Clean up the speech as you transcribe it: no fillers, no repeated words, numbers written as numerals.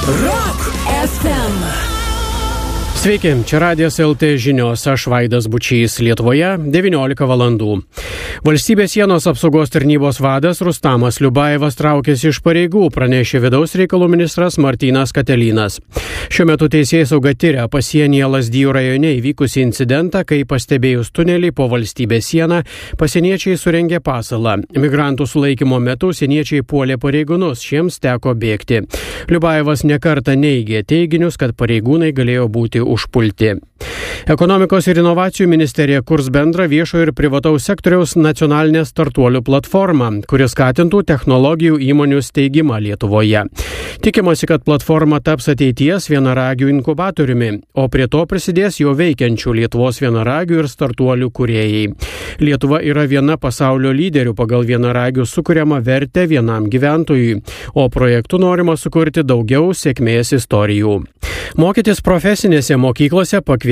Rock FM. Sveiki, čia Radijas LT žinios, aš Vaidas Bučys, Lietuvoje 19 valandų. Valstybės sienos apsaugos tarnybos vadas Rustamas Liubajevas traukėsi iš pareigų, pranešė vidaus reikalų ministras Martynas Katelynas. Šiuo metu teisėsauga tiria pasienyje Lazdijų rajone įvykusį incidentą, kai pastebėjus tunelį po valstybės sieną, pasieniečiai surengė pasalą. Migrantų sulaikymo metu sieniečiai puolė pareigūnus, šiems teko bėgti. Liubajevas nekartą neigė teiginius, kad pareigūnai galėjo būti užpulti. Ekonomikos ir inovacijų ministerija kurs bendrą viešo ir privataus sektoriaus nacionalinę startuolių platformą, kuris skatintų technologijų įmonių steigimą Lietuvoje. Tikimasi, kad platforma taps ateities vienaragių inkubatoriumi, o prie to prisidės jau veikiančių Lietuvos vienaragių ir startuolių kūrėjai. Lietuva yra viena pasaulio lyderių pagal vienaragių sukuriamą vertę vienam gyventojui, o projektu norima sukurti daugiau sėkmės istorijų. Mokytis profesinėse mokyklose pakviesti